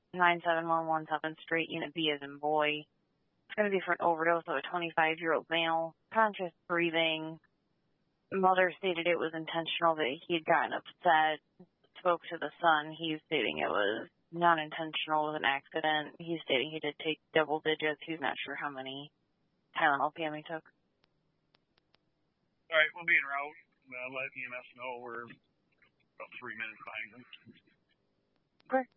97117 7th Street, Unit B as in boy. It's going to be for an overdose of a 25-year-old male, conscious breathing. Mother stated it was intentional, that he had gotten upset, spoke to the son. He's stating it was non-intentional, it was an accident. He's stating he did take double digits. He's not sure how many Tylenol PM he took. All right, we'll be en route. Let EMS know we're about 3 minutes behind them. Okay.